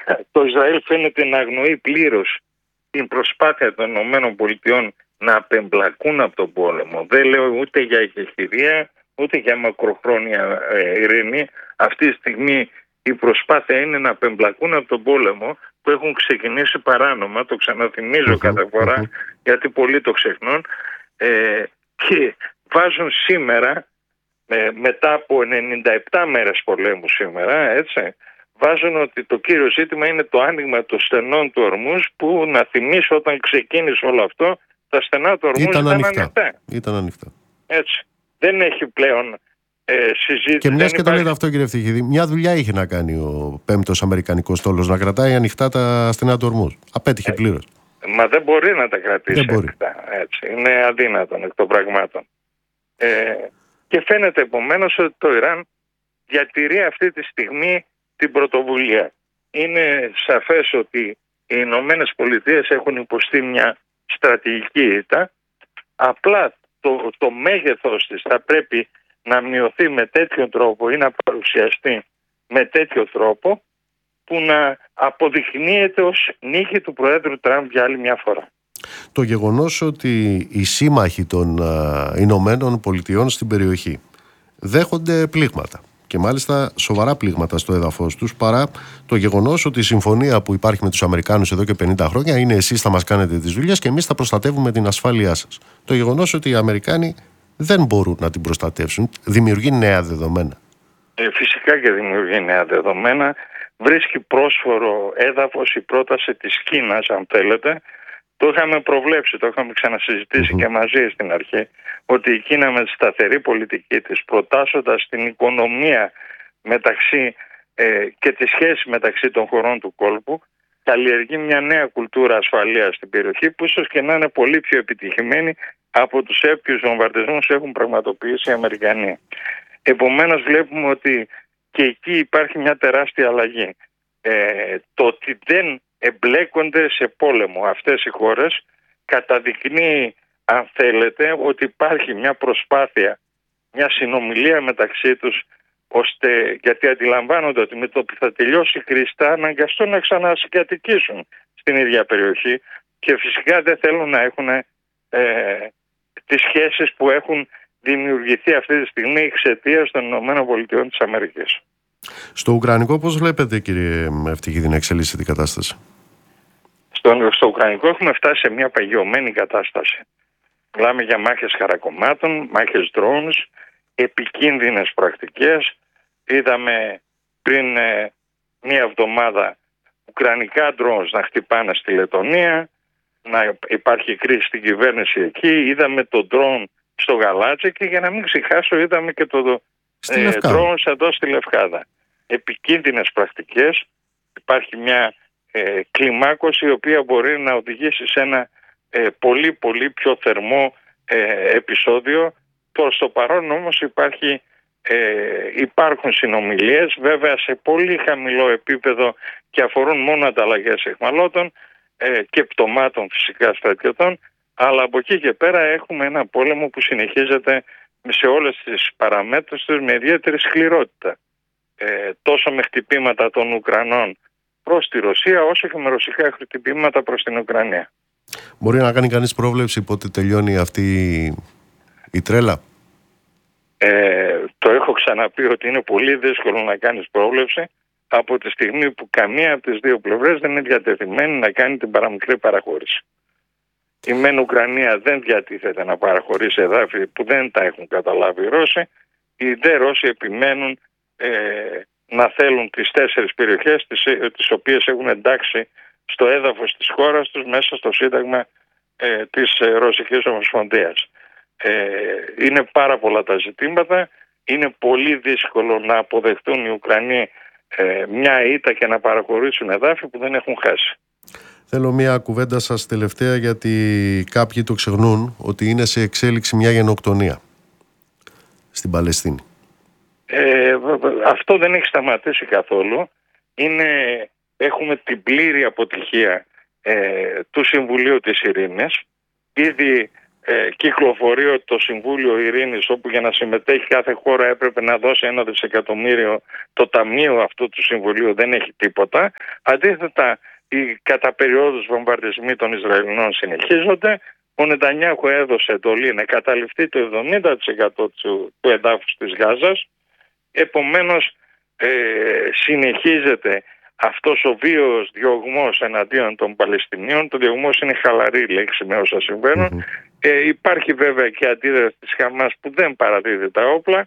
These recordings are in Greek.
το Ισραήλ φαίνεται να αγνοεί πλήρως την προσπάθεια των ΗΠΑ να απεμπλακούν από τον πόλεμο. Δεν λέω ούτε για εκεχηρία, ούτε για μακροχρόνια ειρήνη. Αυτή τη στιγμή η προσπάθεια είναι να απεμπλακούν από τον πόλεμο που έχουν ξεκινήσει παράνομα, το ξαναθυμίζω κάθε φορά, γιατί πολλοί το ξεχνούν, και βάζουν σήμερα, μετά από 97 μέρες πολέμου σήμερα, έτσι, βάζουν ότι το κύριο ζήτημα είναι το άνοιγμα των στενών του Ορμούζ, που να θυμίσω όταν ξεκίνησε όλο αυτό, τα στενά του Ορμούζ ήταν ανοιχτά. Ήταν ανοιχτά. Έτσι. Δεν έχει πλέον συζήτηση. Και μιας και το λέτε αυτό, κύριε Ευτυχίδη, μια δουλειά είχε να κάνει ο 5ος Αμερικανικός στόλος, να κρατάει ανοιχτά τα στενά του Ορμούζ. Απέτυχε πλήρως. Μα δεν μπορεί να τα κρατήσει ανοιχτά. Έτσι. Είναι αδύνατον εκ των πραγμάτων. Και φαίνεται επομένως ότι το Ιράν διατηρεί αυτή τη στιγμή την πρωτοβουλία. Είναι σαφές ότι οι Ηνωμένες Πολιτείες έχουν υποστεί μια στρατηγική ήττα. Απλά το μέγεθος της θα πρέπει να μειωθεί με τέτοιο τρόπο ή να παρουσιαστεί με τέτοιο τρόπο που να αποδεικνύεται ως νίκη του Προέδρου Τραμπ για άλλη μια φορά. Το γεγονός ότι οι σύμμαχοι των Ηνωμένων Πολιτειών στην περιοχή δέχονται πλήγματα, και μάλιστα σοβαρά πλήγματα στο έδαφος τους, παρά το γεγονός ότι η συμφωνία που υπάρχει με τους Αμερικάνους εδώ και 50 χρόνια είναι εσείς θα μας κάνετε τις δουλειές και εμείς θα προστατεύουμε την ασφάλειά σας. Το γεγονός ότι οι Αμερικάνοι δεν μπορούν να την προστατεύσουν δημιουργεί νέα δεδομένα. Φυσικά και δημιουργεί νέα δεδομένα. Βρίσκει πρόσφορο έδαφος η πρόταση της Κίνας, αν θέλετε. Το είχαμε προβλέψει, το είχαμε ξανασυζητήσει και μαζί στην αρχή, ότι η Κίνα με τη σταθερή πολιτική της, προτάσσοντας την οικονομία και τη σχέση μεταξύ των χωρών του κόλπου, καλλιεργεί μια νέα κουλτούρα ασφαλείας στην περιοχή, που ίσως και να είναι πολύ πιο επιτυχημένη από τους έπιους βομβαρδισμούς που έχουν πραγματοποιήσει οι Αμερικανοί. Επομένως βλέπουμε ότι και εκεί υπάρχει μια τεράστια αλλαγή. Το ότι δεν εμπλέκονται σε πόλεμο αυτές οι χώρες καταδεικνύει, αν θέλετε, ότι υπάρχει μια προσπάθεια, μια συνομιλία μεταξύ τους, γιατί αντιλαμβάνονται ότι με το που θα τελειώσει η κρίση θα αναγκαστούν να ξανασυγκατοικήσουν στην ίδια περιοχή, και φυσικά δεν θέλουν να έχουν τις σχέσεις που έχουν δημιουργηθεί αυτή τη στιγμή εξαιτίας των ΗΠΑ. Στο Ουκρανικό πώς βλέπετε, κύριε Ευτυχίδη, να εξελίσσεται την κατάσταση? Στο Ουκρανικό έχουμε φτάσει σε μια παγιωμένη κατάσταση. Μιλάμε για μάχες χαρακομμάτων, μάχες drones, επικίνδυνες πρακτικές. Είδαμε πριν μία εβδομάδα ουκρανικά drones να χτυπάνε στη Λετονία, να υπάρχει κρίση στην κυβέρνηση εκεί. Είδαμε το drone στο Γαλάτσι και, για να μην ξεχάσω, είδαμε και το drone εδώ στη Λευκάδα. Επικίνδυνες πρακτικές. Υπάρχει μια κλιμάκωση η οποία μπορεί να οδηγήσει σε ένα πολύ πολύ πιο θερμό επεισόδιο. Προς το παρόν όμως υπάρχουν συνομιλίες, βέβαια σε πολύ χαμηλό επίπεδο, και αφορούν μόνο ανταλλαγές αιχμαλώτων και πτωμάτων φυσικά στρατιωτών, αλλά από εκεί και πέρα έχουμε ένα πόλεμο που συνεχίζεται σε όλες τις παραμέτρους του με ιδιαίτερη σκληρότητα, τόσο με χτυπήματα των Ουκρανών προς τη Ρωσία, όσο και με ρωσικά χτυπήματα προς την Ουκρανία. Μπορεί να κάνει κανείς πρόβλεψη πότε τελειώνει αυτή η τρέλα? Το έχω ξαναπεί ότι είναι πολύ δύσκολο να κάνεις πρόβλεψη από τη στιγμή που καμία από τις δύο πλευρές δεν είναι διατεθειμένη να κάνει την παραμικρή παραχώρηση. Η μεν Ουκρανία δεν διατίθεται να παραχωρήσει εδάφη που δεν τα έχουν καταλάβει οι Ρώσοι. Οι δε Ρώσοι επιμένουν να θέλουν τις 4 περιοχές τις οποίες έχουν εντάξει στο έδαφος της χώρας τους μέσα στο Σύνταγμα της Ρωσικής Ομοσπονδίας. Είναι πάρα πολλά τα ζητήματα. Είναι πολύ δύσκολο να αποδεχτούν οι Ουκρανοί μια ήττα και να παραχωρήσουν εδάφη που δεν έχουν χάσει. Θέλω μια κουβέντα σας τελευταία, γιατί κάποιοι το ξεχνούν, ότι είναι σε εξέλιξη μια γενοκτονία στην Παλαιστίνη. Αυτό δεν έχει σταματήσει καθόλου. Έχουμε την πλήρη αποτυχία του Συμβουλίου της Ειρήνης. Ήδη κυκλοφορεί το Συμβούλιο Ειρήνης, όπου για να συμμετέχει κάθε χώρα έπρεπε να δώσει 1 δισεκατομμύριο, το ταμείο αυτού του Συμβουλίου δεν έχει τίποτα. Αντίθετα, οι κατά περιόδους βομβαρδισμοί των Ισραηλινών συνεχίζονται. Ο Νετανιάχου έδωσε εντολή να καταληφθεί το 70% του εδάφους της Γάζας. Επομένως συνεχίζεται αυτός ο βίαιος διωγμός εναντίον των Παλαιστινίων. Το διωγμός είναι χαλαρή λέξη με όσα συμβαίνουν. Υπάρχει βέβαια και αντίδραση της Χαμάς που δεν παραδίδει τα όπλα.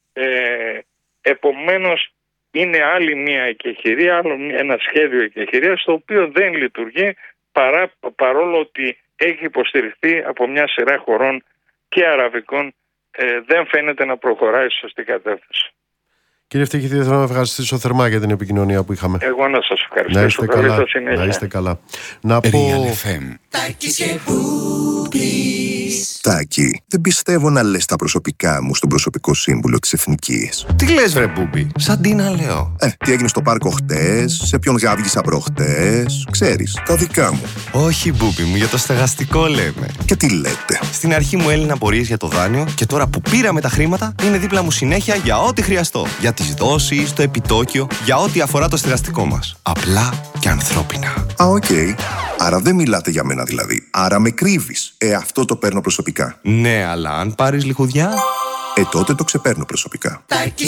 Επομένως είναι άλλη μια εκεχηρία, άλλο ένα σχέδιο εκεχηρίας, το οποίο δεν λειτουργεί παρόλο ότι έχει υποστηριχθεί από μια σειρά χωρών και αραβικών, δεν φαίνεται να προχωράει στη σωστή κατεύθυνση. Κύριε Φτυχίδη, θέλω να ευχαριστήσω θερμά για την επικοινωνία που είχαμε. Εγώ να σας ευχαριστήσω. Να είστε καλά. Να πω... Τάκη, δεν πιστεύω να λες τα προσωπικά μου στον προσωπικό σύμβουλο της Εθνικής. Τι λες βρε Μπούμπη, σαν τι να λέω. Τι έγινε στο πάρκο χτες, σε ποιον γάβγισα προχτές, ξέρεις, τα δικά μου. Όχι Μπούμπη μου, για το στεγαστικό λέμε. Και τι λέτε. Στην αρχή μου έλυναν απορίες για το δάνειο και τώρα που πήραμε τα χρήματα είναι δίπλα μου συνέχεια για ό,τι χρειαστώ. Για τις δόσεις, το επιτόκιο, για ό,τι αφορά το στεγαστικό μας. Απλά και ανθρώπινα. Οκ. Άρα δεν μιλάτε για μένα δηλαδή. Άρα με κρύβεις. Αυτό το παίρνω προσωπικά. Ναι, αλλά αν πάρεις λιχουδιά... τότε το ξεπαίρνω προσωπικά.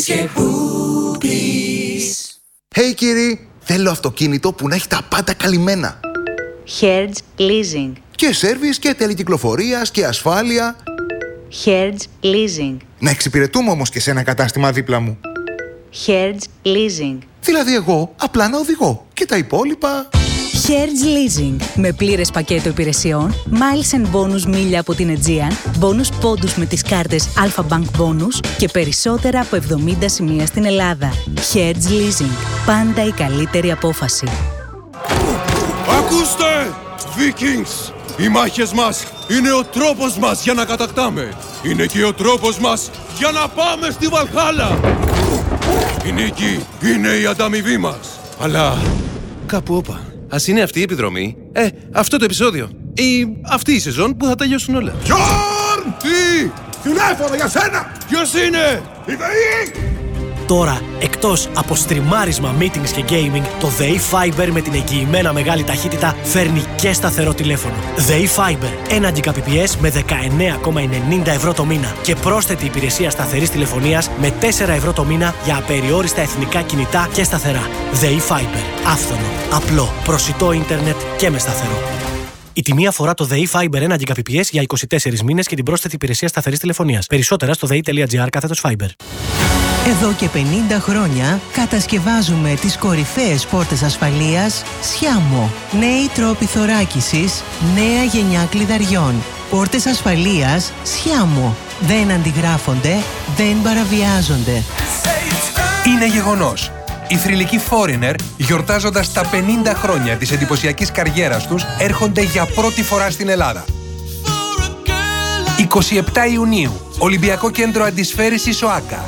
Hey κύριοι, θέλω αυτοκίνητο που να έχει τα πάντα καλυμμένα. Hertz Leasing. Και σέρβις και τελεκυκλοφορίας και ασφάλεια. Hertz Leasing. Να εξυπηρετούμε όμως και σε ένα κατάστημα δίπλα μου. Hertz Leasing. Δηλαδή εγώ απλά να οδηγώ και τα υπόλοιπα... Hertz Leasing. Με πλήρες πακέτο υπηρεσιών, miles and bonus μίλια από την Aegean, bonus πόντους με τις κάρτες Alpha Bank Bonus και περισσότερα από 70 σημεία στην Ελλάδα. Hertz Leasing. Πάντα η καλύτερη απόφαση. Ακούστε, Vikings! Οι μάχες μας είναι ο τρόπος μας για να κατακτάμε. Είναι και ο τρόπος μας για να πάμε στη Βαλχάλα. Η νίκη είναι η ανταμοιβή μας. Αλλά κάπου όπα. Ας είναι αυτή η επιδρομή, αυτό το επεισόδιο ή αυτή η σεζόν που θα τελειώσουν όλα. Γιόρν! Τι! Τηλέφωνο για σένα! Ποιος είναι? Η ΔΕΗ! Τώρα, εκτός από στριμάρισμα, meetings και gaming, το ΔΕΗ Fiber με την εγγυημένα μεγάλη ταχύτητα φέρνει και σταθερό τηλέφωνο. ΔΕΗ Fiber, 1 Gbps με 19,90 ευρώ το μήνα και πρόσθετη υπηρεσία σταθερής τηλεφωνίας με 4 ευρώ το μήνα για απεριόριστα εθνικά κινητά και σταθερά. ΔΕΗ Fiber, άφθονο, απλό, προσιτό ίντερνετ και με σταθερό. Η τιμή αφορά το ΔΕΗ Fiber 1 Gbps για 24 μήνες και την πρόσθετη υπηρεσία σταθερής τηλεφωνίας. Περισσότερα στο dei.gr/Fiber. Εδώ και 50 χρόνια κατασκευάζουμε τις κορυφαίες πόρτες ασφαλείας Sciamo. Νέοι τρόποι θωράκισης, νέα γενιά κλειδαριών. Πόρτες ασφαλείας Sciamo. Δεν αντιγράφονται, δεν παραβιάζονται. Είναι γεγονός. Οι θρυλικοί Foreigner, γιορτάζοντας τα 50 χρόνια της εντυπωσιακής καριέρας τους, έρχονται για πρώτη φορά στην Ελλάδα. 27 Ιουνίου, Ολυμπιακό Κέντρο Αντισφαίρησης ΟΑΚΑ.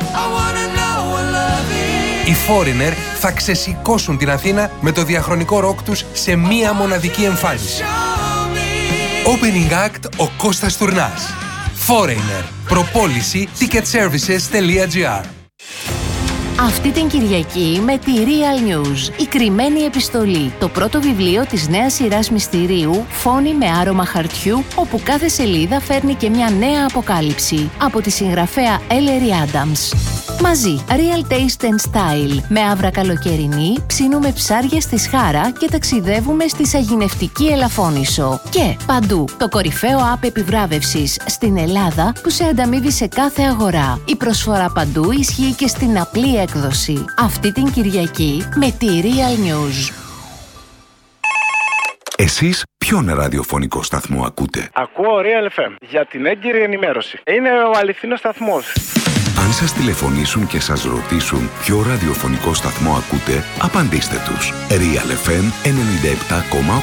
Οι Foreigner θα ξεσηκώσουν την Αθήνα με το διαχρονικό ροκ τους σε μία μοναδική εμφάνιση. Opening Act ο Κώστας Τουρνάς. Foreigner. Προπόληση ticketservices.gr. Αυτή την Κυριακή με τη Real News, η κρυμμένη επιστολή, το πρώτο βιβλίο της νέας σειράς μυστηρίου «Φόνοι με άρωμα χαρτιού», όπου κάθε σελίδα φέρνει και μια νέα αποκάλυψη από τη συγγραφέα Ellery Adams. Μαζί, Real Taste and Style, με άβρα καλοκαιρινή, ψήνουμε ψάρια στη Σχάρα και ταξιδεύουμε στη Σαγηνευτική Ελαφώνησο. Και παντού, το κορυφαίο app επιβράβευσης στην Ελλάδα που σε ανταμείβει σε κάθε αγορά. Η προσφορά παντού ισχύει και στην απλή έκδοση. Αυτή την Κυριακή με τη Real News. Εσείς ποιον ραδιοφωνικό σταθμό ακούτε? Ακούω Real FM για την έγκυρη ενημέρωση. Είναι ο αληθινός σταθμός. Αν σας τηλεφωνήσουν και σας ρωτήσουν ποιο ραδιοφωνικό σταθμό ακούτε, απαντήστε τους. Real FM 97,8.